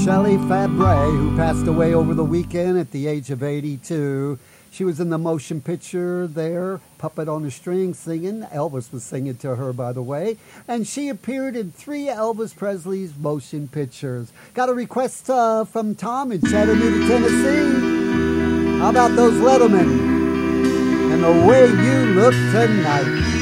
Shelley Fabre, who passed away over the weekend at the age of 82. She was in the motion picture there, Puppet on a String, singing. Elvis was singing to her, by the way. And she appeared in 3 Elvis Presley's motion pictures. Got a request from Tom in Chattanooga, Tennessee. How about those Letterman? And the way you look tonight.